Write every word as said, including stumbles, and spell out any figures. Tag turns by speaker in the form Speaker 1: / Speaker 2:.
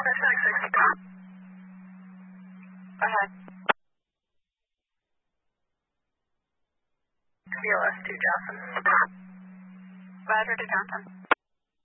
Speaker 1: six sixty. Go ahead. C L S to Johnson.
Speaker 2: Roger to Johnson.